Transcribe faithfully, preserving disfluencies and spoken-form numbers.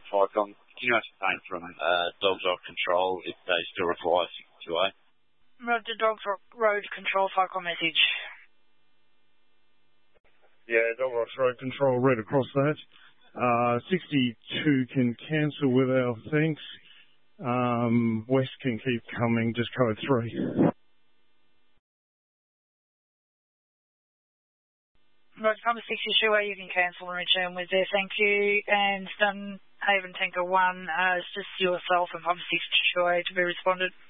FICOM. Can you ascertain from uh, Dogs Road Control if they still require sixty-two A? Roger, Dogs Road Control, FICOM message. Yeah, Dogs Road Control, read across that. Uh, sixty-two can cancel with our thanks. Um, West can keep coming, just code three. Roger, number sixty-two A, you can cancel and return with there, thank you. And Dunhaven Tanker one, uh, it's just yourself and number sixty-two A to be responded.